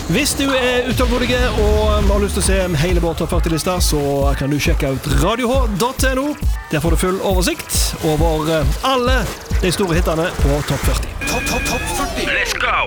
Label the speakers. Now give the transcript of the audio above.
Speaker 1: Hvis du utålmodig og har lyst til å se hele vår Topp 40-lista, så kan du sjekke ut radioh.no. Der får du full oversikt over alle de store hittene på Topp 40.
Speaker 2: Topp 40. Let's go!